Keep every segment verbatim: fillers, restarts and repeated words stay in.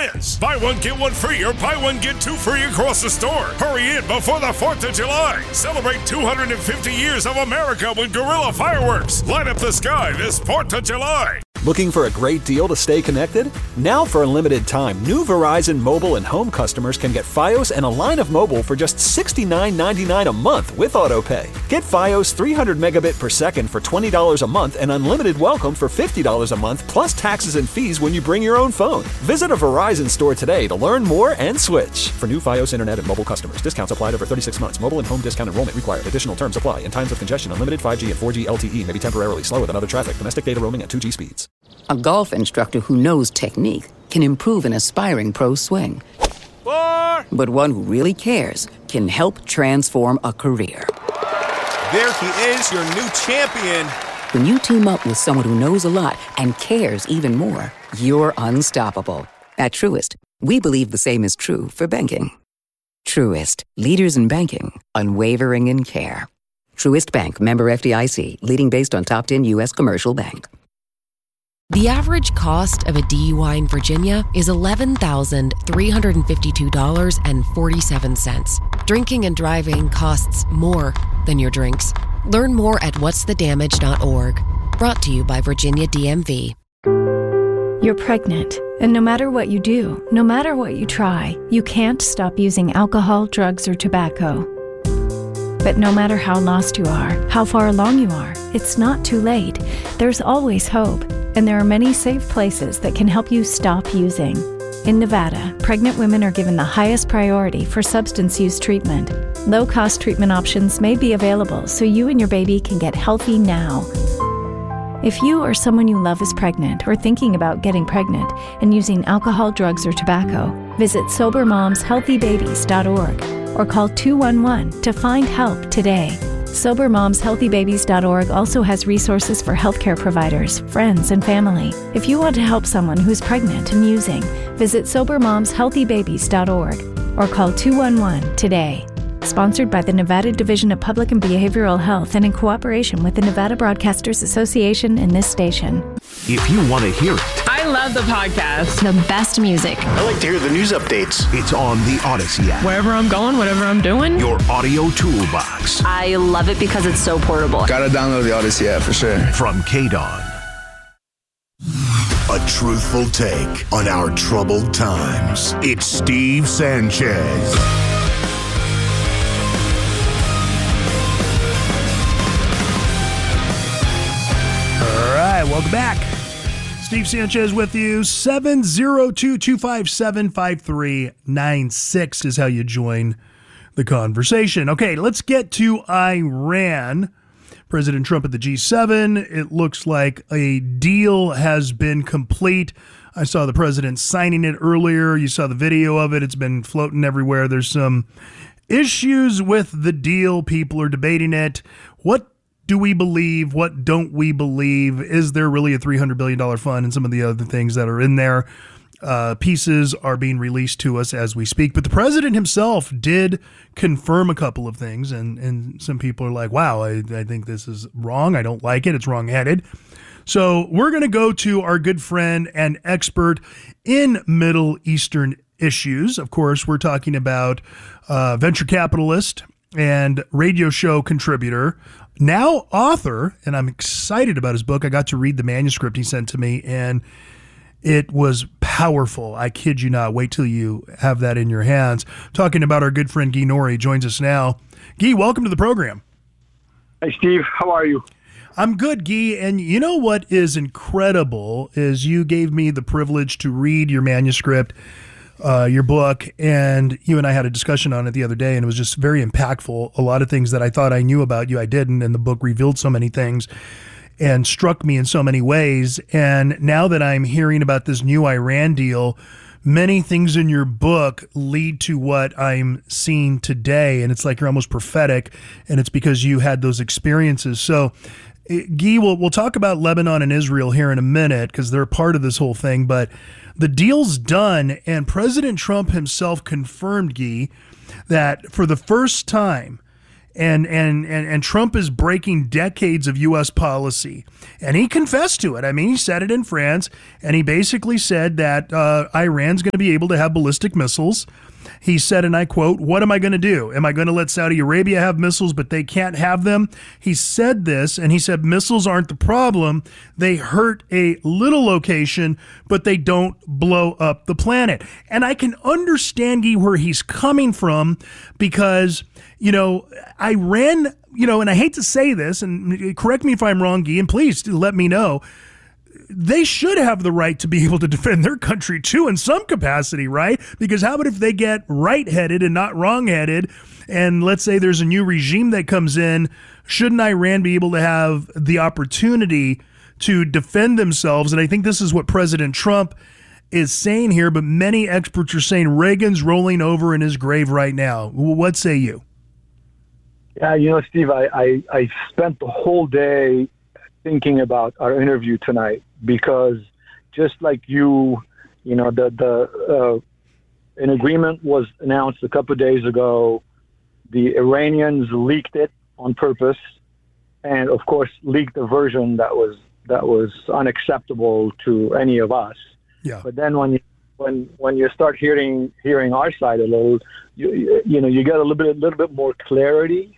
Alliance. Buy one, get one free, or buy one, get two free across the store. Hurry in before the fourth of July. Celebrate two hundred fifty years of America with Gorilla Fireworks. Light up the sky this fourth of July. Looking for a great deal to stay connected? Now for a limited time, new Verizon mobile and home customers can get Fios and a line of mobile for just sixty-nine ninety-nine a month with AutoPay. Get Fios three hundred megabit per second for twenty dollars a month and unlimited welcome for fifty dollars a month plus taxes and fees when you bring your own phone. Visit a Verizon store today to learn more and switch. For new Fios internet and mobile customers, discounts applied over thirty-six months. Mobile and home discount enrollment required. Additional terms apply. In times of congestion, unlimited five G and four G L T E may be temporarily slower than other traffic. Domestic data roaming at two G speeds. A golf instructor who knows technique can improve an aspiring pro's swing. Four. But one who really cares can help transform a career. There he is, your new champion. When you team up with someone who knows a lot and cares even more, you're unstoppable. At Truist, we believe the same is true for banking. Truist, leaders in banking, unwavering in care. Truist Bank, member F D I C, leading based on top ten U S commercial bank. The average cost of a D U I in Virginia is eleven thousand three hundred fifty-two dollars and forty-seven cents. Drinking and driving costs more than your drinks. Learn more at whats the damage dot org. Brought to you by Virginia D M V. You're pregnant, and no matter what you do, no matter what you try, you can't stop using alcohol, drugs, or tobacco. But no matter how lost you are, how far along you are, it's not too late. There's always hope, and there are many safe places that can help you stop using. In Nevada, pregnant women are given the highest priority for substance use treatment. Low-cost treatment options may be available so you and your baby can get healthy now. If you or someone you love is pregnant or thinking about getting pregnant and using alcohol, drugs, or tobacco, visit sober moms healthy babies dot org or call two one one to find help today. sober moms healthy babies dot org also has resources for healthcare providers, friends, and family. If you want to help someone who's pregnant and using, visit sober moms healthy babies dot org or call two one one today. Sponsored by the Nevada Division of Public and Behavioral Health and in cooperation with the Nevada Broadcasters Association and this station. If you want to hear it. I love the podcast. The best music. I like to hear the news updates. It's on the Odyssey app. Wherever I'm going, whatever I'm doing. Your audio toolbox. I love it because it's so portable. Gotta download the Odyssey app for sure. From K D O N. A truthful take on our troubled times. It's Steve Sanchez. All right, welcome back. Steve Sanchez with you. seven oh two, two five seven, five three nine six is how you join the conversation. Okay, let's get to Iran. President Trump at the G seven. It looks like a deal has been complete. I saw the president signing it earlier. You saw the video of it. It's been floating everywhere. There's some issues with the deal. People are debating it. What do we believe? What don't we believe? Is there really a three hundred billion dollars fund and some of the other things that are in there? Uh, pieces are being released to us as we speak. But the president himself did confirm a couple of things, and, and some people are like, wow, I, I think this is wrong. I don't like it. It's wrong-headed. So we're going to go to our good friend and expert in Middle Eastern issues. Of course, we're talking about uh, venture capitalist and radio show contributor, now author, and I'm excited about his book. I got to read the manuscript he sent to me, and it was powerful. I kid you not. Wait till you have that in your hands. Talking about our good friend Guy Nori joins us now. Guy, welcome to the program. Hey, Steve. How are you? I'm good, Guy. And you know what is incredible is you gave me the privilege to read your manuscript, uh, your book, and you and I had a discussion on it the other day, and it was just very impactful. A lot of things that I thought I knew about you, I didn't, and the book revealed so many things and struck me in so many ways. And now that I'm hearing about this new Iran deal, many things in your book lead to what I'm seeing today. And it's like you're almost prophetic, and it's because you had those experiences. So, Guy, we'll, we'll talk about Lebanon and Israel here in a minute because they're part of this whole thing. But the deal's done, and President Trump himself confirmed, Guy, that for the first time And, and and and Trump is breaking decades of U S policy, and he confessed to it. I mean, he said it in France, and he basically said that uh, Iran's going to be able to have ballistic missiles. He said, and I quote, "What am I going to do? Am I going to let Saudi Arabia have missiles, but they can't have them?" He said this, and he said missiles aren't the problem. They hurt a little location, but they don't blow up the planet. And I can understand where he's coming from, because, you know, Iran, you know, and I hate to say this, and correct me if I'm wrong, Guy, and please let me know, they should have the right to be able to defend their country too in some capacity, right? Because how about if they get right-headed and not wrong-headed, and let's say there's a new regime that comes in, shouldn't Iran be able to have the opportunity to defend themselves? And I think this is what President Trump is saying here, but many experts are saying Reagan's rolling over in his grave right now. What say you? Yeah, you know, Steve, I, I, I spent the whole day thinking about our interview tonight, because just like you, you know, the the uh, an agreement was announced a couple of days ago. The Iranians leaked it on purpose, and of course leaked a version that was that was unacceptable to any of us. Yeah. But then when you when when you start hearing hearing our side a little, you you know, you get a little bit a little bit more clarity.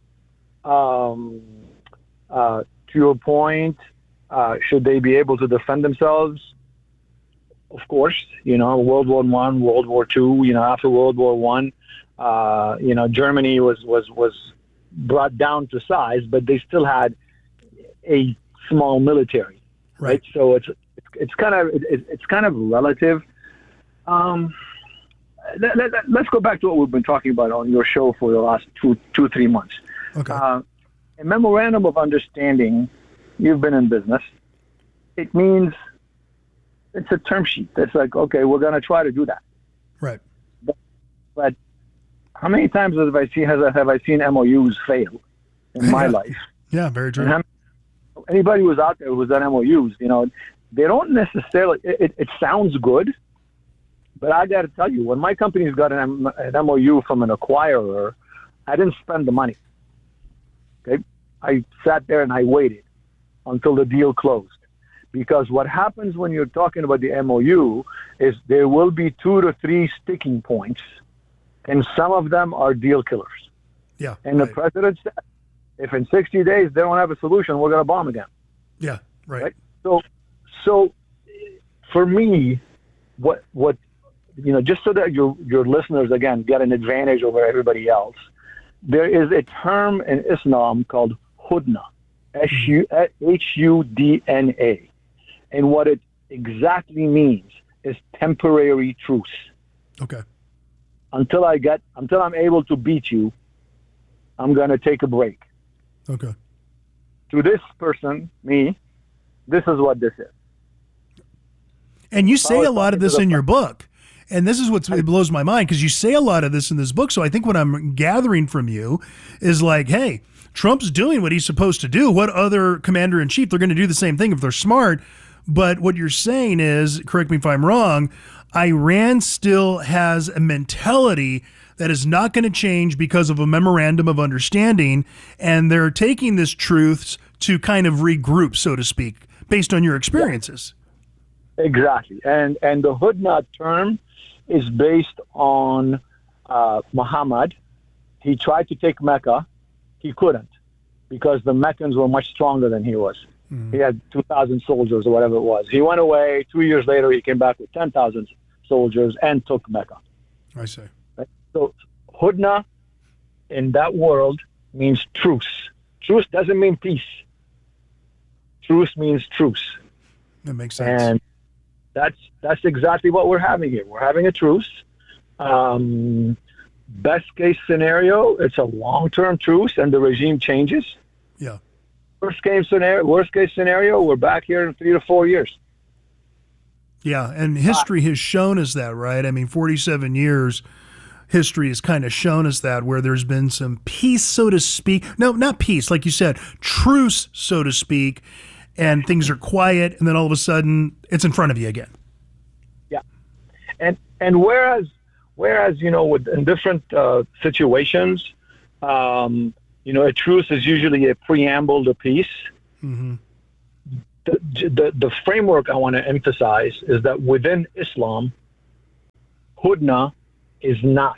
Um. Uh. To your point, uh, should they be able to defend themselves? Of course, you know, World War One, World War Two. You know, after World War One, uh, you know, Germany was, was was brought down to size, but they still had a small military, right? right? So it's it's kind of it, it's kind of relative. Um, let, let, let's go back to what we've been talking about on your show for the last two two three months. Okay. Uh, A memorandum of understanding, you've been in business, it means it's a term sheet. It's like, okay, we're going to try to do that. Right. But, but how many times have I seen has have I seen M O Us fail in my yeah. life? Yeah, very true. And anybody who's out there who's done M O Us, you know, they don't necessarily, it, it, it sounds good, but I got to tell you, when my company's got an, an M O U from an acquirer, I didn't spend the money. Okay, I sat there and I waited until the deal closed, because what happens when you're talking about the M O U is there will be two to three sticking points, and some of them are deal killers. Yeah. And right. the president said, if in sixty days they don't have a solution, we're going to bomb again. Yeah, right. right. So, so for me, what what you know, just so that your your listeners again get an advantage over everybody else. There is a term in Islam called hudna, H U D N A. And what it exactly means is temporary truce. Okay. Until I get, until I'm able to beat you, I'm going to take a break. Okay. To this person, me, this is what this is. And you say a lot of this in your book. And this is what blows my mind, because you say a lot of this in this book. So I think what I'm gathering from you is like, hey, Trump's doing what he's supposed to do. What other commander-in-chief? They're going to do the same thing if they're smart. But what you're saying is, correct me if I'm wrong, Iran still has a mentality that is not going to change because of a memorandum of understanding. And they're taking this truth to kind of regroup, so to speak, based on your experiences. Exactly. And, and the Hudna term is based on uh, Muhammad. He tried to take Mecca. He couldn't, because the Meccans were much stronger than he was. Mm. He had two thousand soldiers or whatever it was. He went away. Two years later, he came back with ten thousand soldiers and took Mecca. I see. Right? So Hudna in that world means truce. Truce doesn't mean peace. Truce means truce. That makes sense. And That's that's exactly what we're having here. We're having a truce. Um, best case scenario, it's a long-term truce, and the regime changes. Yeah. Worst case scenario, worst case scenario, we're back here in three to four years. Yeah, and history has shown us that, right? I mean, forty-seven years, history has kind of shown us that, where there's been some peace, so to speak. No, not peace, like you said, truce, so to speak. And things are quiet, and then all of a sudden, it's in front of you again. Yeah, and and whereas whereas you know, with in different uh, situations, um, You know, a truce is usually a preamble to peace. Mm-hmm. The, the, the framework I want to emphasize is that within Islam, hudna is not.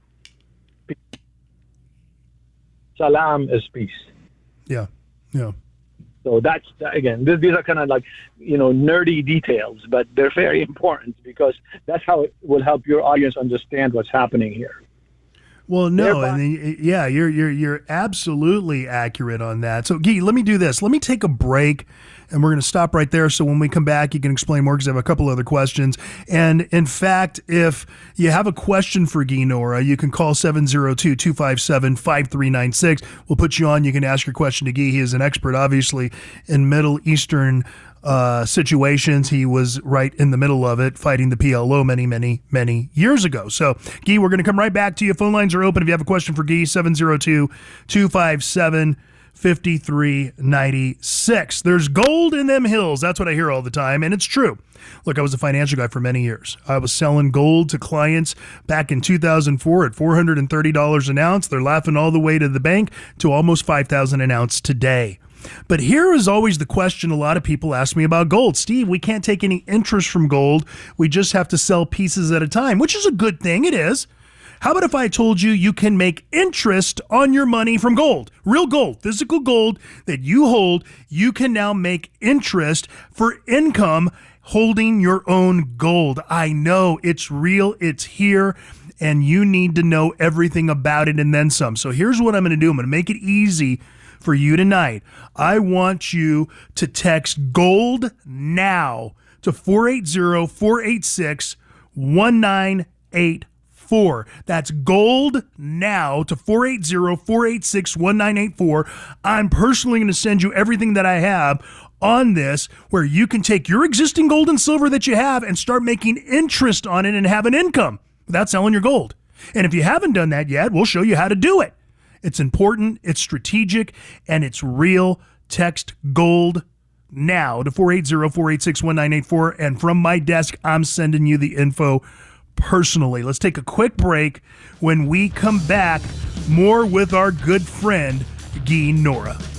Salam is peace. Yeah, yeah. So that's, again, this, these are kind of like, you know, nerdy details, but they're very important because that's how it will help your audience understand what's happening here. Well, no, and then, yeah, you're you're you're absolutely accurate on that. So, Guy, let me do this. Let me take a break, and we're going to stop right there. So when we come back, you can explain more because I have a couple other questions. And in fact, if you have a question for Guy Nora, you can call seven zero two, two five seven, five three nine six. We'll put you on. You can ask your question to Guy. He is an expert, obviously, in Middle Eastern Uh, situations. He was right in the middle of it, fighting the P L O many, many, many years ago. So, Guy, we're going to come right back to you. Phone lines are open. If you have a question for Guy, seven zero two, two five seven, five three nine six. There's gold in them hills. That's what I hear all the time, and it's true. Look, I was a financial guy for many years. I was selling gold to clients back in two thousand four at four hundred thirty dollars an ounce. They're laughing all the way to the bank to almost five thousand dollars an ounce today. But here is always the question a lot of people ask me about gold. Steve, we can't take any interest from gold. We just have to sell pieces at a time, which is a good thing. It is. How about if I told you you can make interest on your money from gold? Real gold, physical gold that you hold, you can now make interest for income holding your own gold. I know it's real, it's here, and you need to know everything about it and then some. So here's what I'm going to do. I'm going to make it easy for you tonight. I want you to text GOLD NOW to four eight zero, four eight six, one nine eight four. That's GOLD NOW to four eight zero, four eight six, one nine eight four. I'm personally going to send you everything that I have on this, where you can take your existing gold and silver that you have and start making interest on it and have an income without selling your gold. And if you haven't done that yet, we'll show you how to do it. It's important, it's strategic, and it's real. Text GOLD NOW to four eight zero, four eight six, one nine eight four. And from my desk, I'm sending you the info personally. Let's take a quick break. When we come back, more with our good friend, Guy Nora.